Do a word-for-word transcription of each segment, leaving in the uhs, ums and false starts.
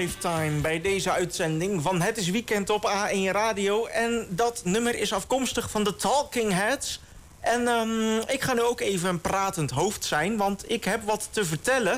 Lifetime bij deze uitzending van Het is Weekend op A één Radio. En dat nummer is afkomstig van de Talking Heads. En um, ik ga nu ook even een pratend hoofd zijn, want ik heb wat te vertellen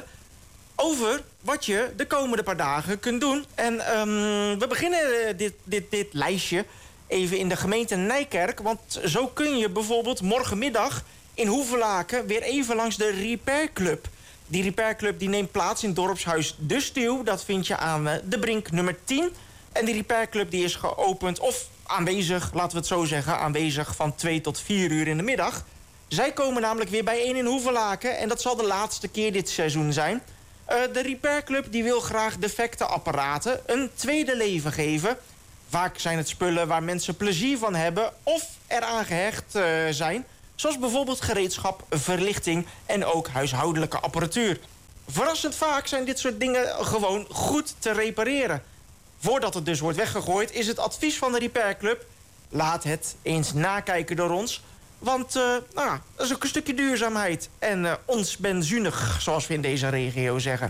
over wat je de komende paar dagen kunt doen. En um, we beginnen dit, dit, dit lijstje even in de gemeente Nijkerk. Want zo kun je bijvoorbeeld morgenmiddag in Hoevelaken weer even langs de Repair Club. Die Repair Club die neemt plaats in dorpshuis De Stuw. Dat vind je aan de Brink nummer tien. En die Repair Club die is geopend of aanwezig, laten we het zo zeggen, aanwezig van twee tot vier uur in de middag. Zij komen namelijk weer bijeen in Hoevelaken en dat zal de laatste keer dit seizoen zijn. Uh, de Repair Club die wil graag defecte apparaten een tweede leven geven. Vaak zijn het spullen waar mensen plezier van hebben of eraan gehecht uh, zijn. Zoals bijvoorbeeld gereedschap, verlichting en ook huishoudelijke apparatuur. Verrassend vaak zijn dit soort dingen gewoon goed te repareren. Voordat het dus wordt weggegooid is het advies van de Repair Club: laat het eens nakijken door ons. Want uh, nou, dat is ook een stukje duurzaamheid. En uh, ons benzunig, zoals we in deze regio zeggen.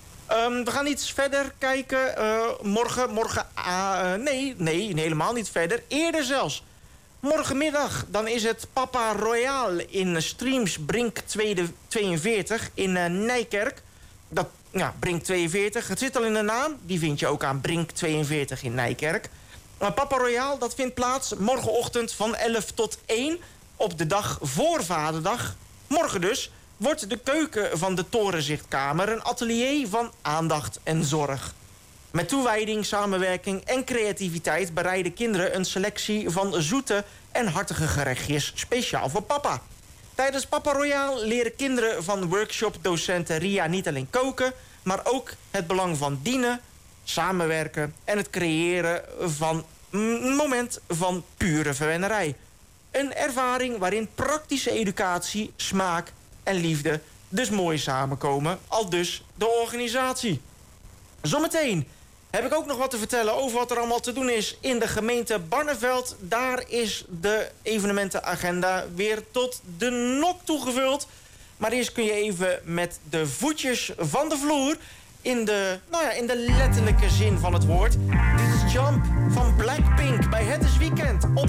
Um, we gaan iets verder kijken. Uh, morgen, morgen... Uh, nee, nee, helemaal niet verder. Eerder zelfs. Morgenmiddag, dan is het Papa Royal in Streams Brink tweeënveertig in uh, Nijkerk. Dat, ja, Brink tweeënveertig, het zit al in de naam. Die vind je ook aan Brink tweeënveertig in Nijkerk. Maar Papa Royal, dat vindt plaats morgenochtend van elf tot één... op de dag voor Vaderdag. Morgen dus wordt de keuken van de Torenzichtkamer een atelier van aandacht en zorg. Met toewijding, samenwerking en creativiteit bereiden kinderen een selectie van zoete en hartige gerechtjes speciaal voor papa. Tijdens Papa Royal leren kinderen van workshopdocenten Ria niet alleen koken, maar ook het belang van dienen, samenwerken en het creëren van een moment van pure verwennerij. Een ervaring waarin praktische educatie, smaak en liefde dus mooi samenkomen, aldus de organisatie. Zometeen heb ik ook nog wat te vertellen over wat er allemaal te doen is in de gemeente Barneveld. Daar is de evenementenagenda weer tot de nok toegevuld. Maar eerst kun je even met de voetjes van de vloer in de, nou ja, in de letterlijke zin van het woord. Dit is Jump van Blackpink bij Het is Weekend op